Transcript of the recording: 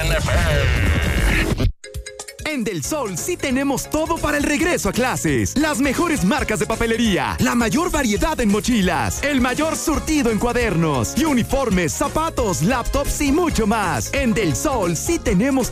CNP. En Del Sol sí tenemos todo para el regreso a clases. Las mejores marcas de papelería, la mayor variedad en mochilas, el mayor surtido en cuadernos y uniformes, zapatos, laptops y mucho más. En Del Sol sí tenemos